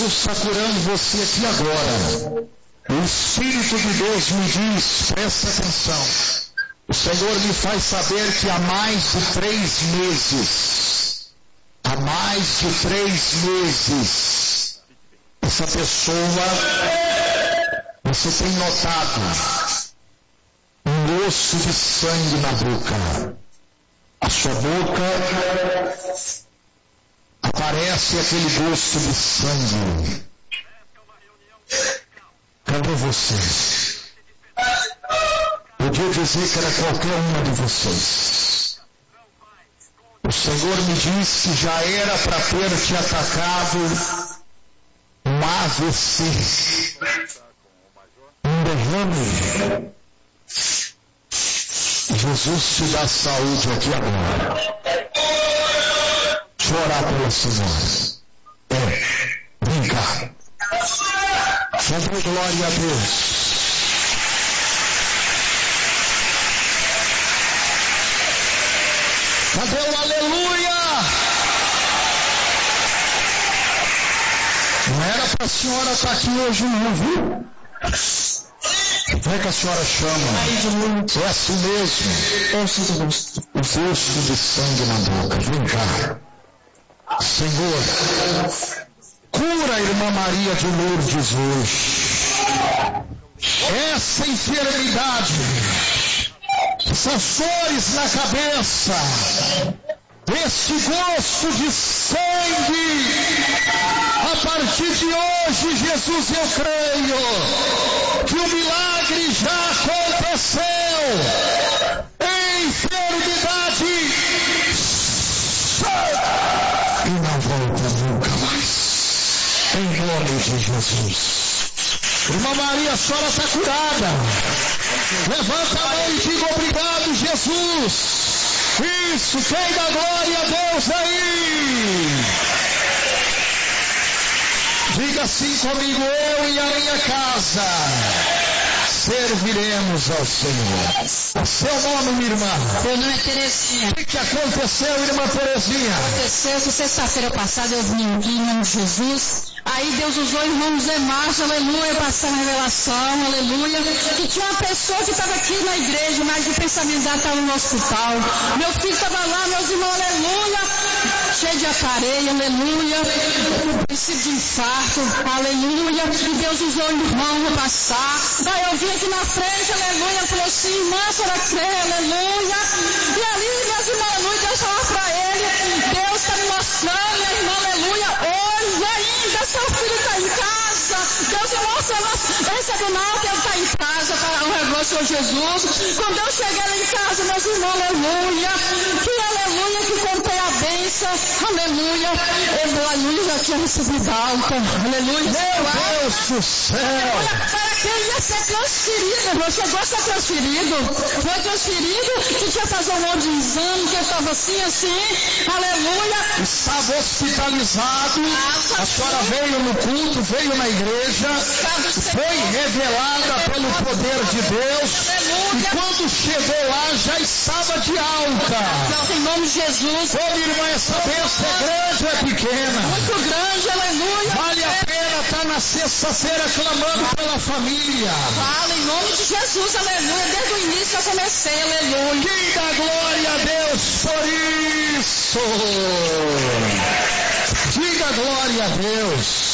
está curando você aqui agora. O Espírito de Deus me diz, presta atenção, o Senhor me faz saber que há mais de 3 meses, essa pessoa, você tem notado um gosto de sangue na boca. A sua boca aparece aquele gosto de sangue. Cadê você? Podia dizer que era qualquer uma de vocês. O Senhor me disse que já era para ter te atacado um AVC, um derrame. Jesus te dá saúde aqui agora. Deixa eu orar pela senhora. Vem cá. Só dê glória a Deus. Cadê o aleluia? Não era para a senhora estar aqui hoje não, viu? Como é que a senhora chama? É assim mesmo. O gosto de sangue na boca. Vem cá. Senhor, cura a irmã Maria de Lourdes hoje. Essa enfermidade, essas dores na cabeça, esse gosto de sangue, a partir de hoje, Jesus, eu creio que o milagre já aconteceu. Enfermidade, e não volta nunca mais. Em nome de Jesus. Irmã Maria, a senhora está curada. Levanta a mão e diga obrigado, Jesus. Isso, quem dá glória a Deus aí? Diga assim comigo, eu e a minha casa serviremos ao Senhor. Seu nome, minha irmã? Meu nome é Terezinha. O que aconteceu, irmã Terezinha? Aconteceu, sexta-feira passada eu vim aqui em nome de Jesus. Aí Deus usou o irmão Zé Márcio, aleluia, passar uma revelação, aleluia. Que tinha uma pessoa que estava aqui na igreja, mas o pensamento dela estava no hospital. Meu filho estava lá, meus irmãos, aleluia, cheio de aparelho, aleluia. Princípio de infarto, aleluia. E Deus usou o irmão para passar. Daí eu vim aqui na frente, aleluia, falou assim, irmã, a senhora crê, aleluia. E ali, meus irmãos, aleluia, Deus falou para ele, Deus está me mostrando, minha irmã, aleluia, hoje ainda seu filho está em casa. Deus me mostra, recebe mal que ele está em casa para honrar o Senhor Jesus. Quando eu cheguei lá em casa, meus irmãos, aleluia, que contei a bênção, aleluia, aleluia, já tinha recebido alta, aleluia. Meu Deus do céu! Para que ele ia ser transferido, irmão, chegou a ser transferido, foi transferido, que tinha que fazer um monte de exame, que estava assim, aleluia. Estava hospitalizado, a senhora veio no culto, veio na igreja, foi revelada pelo poder de Deus, e quando chegou lá já estava de alta. Em nome de Jesus. Ô irmã, essa bênção é grande ou é pequena? Muito grande, aleluia. Vale a pena estar na sexta-feira clamando pela família. Fala em nome de Jesus, aleluia. Desde o início eu comecei, aleluia. Diga glória a Deus por isso. Diga glória a Deus.